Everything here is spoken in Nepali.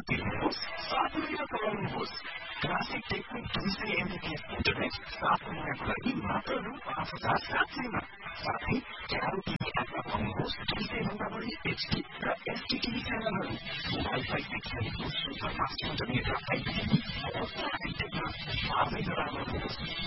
तिर्नुहोस् 7 महिना चलाउनुहोस् क्लासिक टेकको 200 MBPS इन्टरनेट 7 महिनाको लागि मात्र रु 5700 मा साथै क्यारो टिभी एपमा पाउनुहोस् 200 भन्दा बढी HD र SD टिभी च्यानलहरू वाइफाई देखिएको सुपर फास्ट इन्टरनेट र आइपिटिभी आजै गराउनुहोस्